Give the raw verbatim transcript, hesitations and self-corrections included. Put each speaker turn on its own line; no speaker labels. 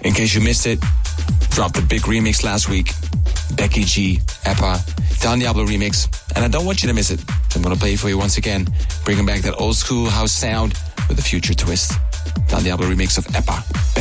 In case you missed it, dropped a big remix last week. Becky G, Eppa, Don Diablo remix. And I don't want you to miss it. So I'm going to play it for you once again. Bringing back that old school house sound with a future twist. Don Diablo remix of Eppa.